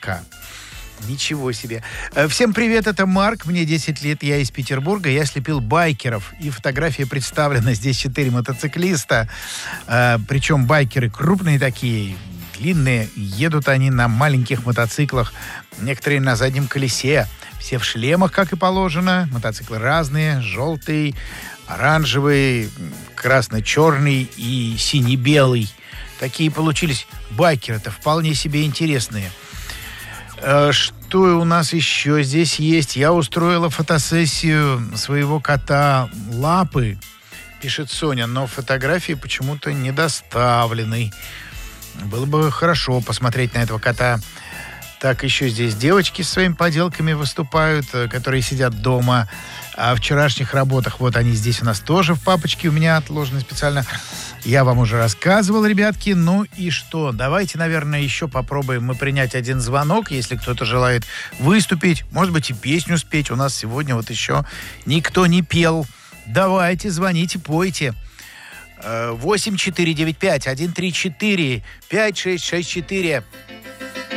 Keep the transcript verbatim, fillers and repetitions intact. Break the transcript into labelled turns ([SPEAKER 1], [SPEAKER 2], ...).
[SPEAKER 1] молока. Ничего себе. Всем привет, это Марк, мне десять лет, я из Петербурга, я слепил байкеров, и фотография представлена, здесь четыре мотоциклиста, э, причем байкеры крупные такие, длинные, едут они на маленьких мотоциклах, некоторые на заднем колесе, все в шлемах, как и положено, мотоциклы разные, желтый, оранжевый, красно-черный и синий-белый. Такие получились байкеры-то вполне себе интересные. Что у нас еще здесь есть? Я устроила фотосессию своего кота Лапы, пишет Соня, но фотографии почему-то не доставлены. Было бы хорошо посмотреть на этого кота. Так, еще здесь девочки с своими поделками выступают, которые сидят дома. О вчерашних работах, вот они здесь у нас тоже в папочке у меня отложены специально. Я вам уже рассказывал, ребятки. Ну и что? Давайте, наверное, еще попробуем мы принять один звонок, если кто-то желает выступить. Может быть, и песню спеть. У нас сегодня вот еще никто не пел. Давайте, звоните, пойте. восемь четыре девять пять один три четыре пять шесть шесть четыре.